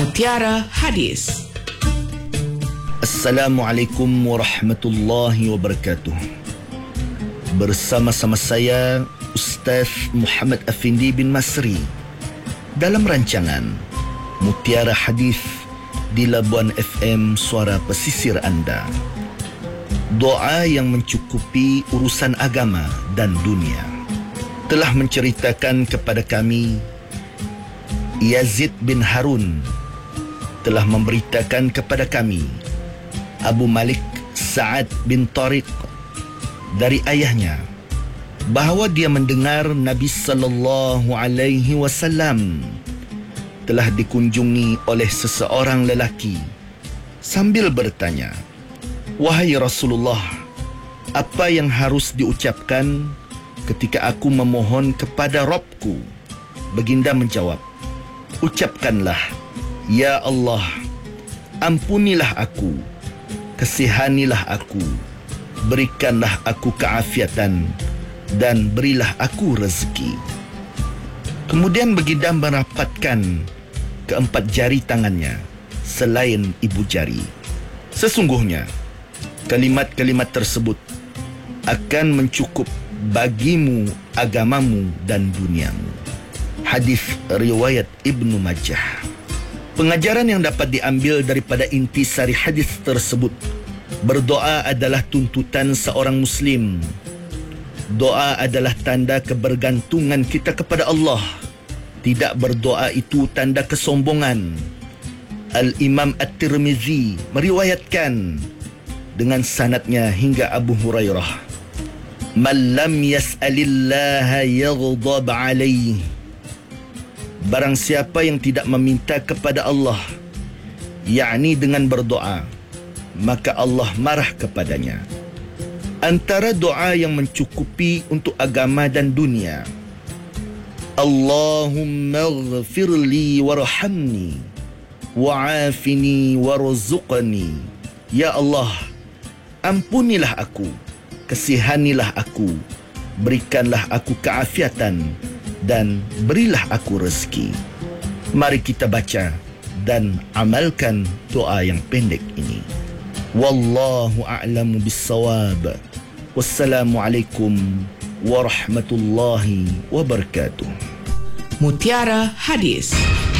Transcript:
Mutiara Hadis. Assalamualaikum warahmatullahi wabarakatuh. Bersama-sama saya Ustaz Muhammad Afindi bin Masri dalam rancangan Mutiara Hadis di Labuan FM, suara pesisir anda. Doa yang mencukupi urusan agama dan dunia. Telah menceritakan kepada kami Yazid bin Harun, telah memberitakan kepada kami Abu Malik Sa'ad bin Tariq dari ayahnya bahawa dia mendengar Nabi sallallahu alaihi wasallam telah dikunjungi oleh seseorang lelaki sambil bertanya, "Wahai Rasulullah, apa yang harus diucapkan ketika aku memohon kepada Rabbku?" Baginda menjawab, "Ucapkanlah, Ya Allah, ampunilah aku, kasihanilah aku, berikanlah aku keafiatan, dan berilah aku rezeki." Kemudian baginda merapatkan keempat jari tangannya selain ibu jari. Sesungguhnya kalimat-kalimat tersebut akan mencukup bagimu agamamu dan duniamu. Hadis riwayat Ibnu Majah. Pengajaran yang dapat diambil daripada intisari hadis tersebut, berdoa adalah tuntutan seorang Muslim. Doa adalah tanda kebergantungan kita kepada Allah. Tidak berdoa itu tanda kesombongan. Al-Imam At-Tirmizi meriwayatkan dengan sanadnya hingga Abu Hurairah, "Man lam yas'alillaha yaghdab alaih." Barang siapa yang tidak meminta kepada Allah, yakni dengan berdoa, maka Allah marah kepadanya. Antara doa yang mencukupi untuk agama dan dunia, Allahumma ghafirli warhamni wa'afini warzuqni. Ya Allah, ampunilah aku, kasihanilah aku, berikanlah aku keafiatan, dan berilah aku rezeki. Mari kita baca dan amalkan doa yang pendek ini. Wallahu a'lamu bissawab. Wassalamualaikum warahmatullahi wabarakatuh. Mutiara Hadis.